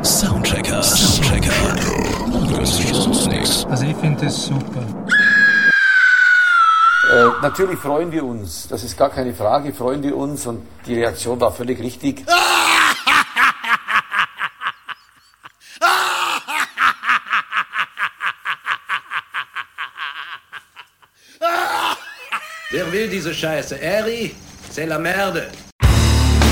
Soundchecker. Das ist nix. Also ich finde das super. Natürlich freuen wir uns, das ist gar keine Frage, freuen wir uns und die Reaktion war völlig richtig. Wer will diese Scheiße? Eri, c'est la merde.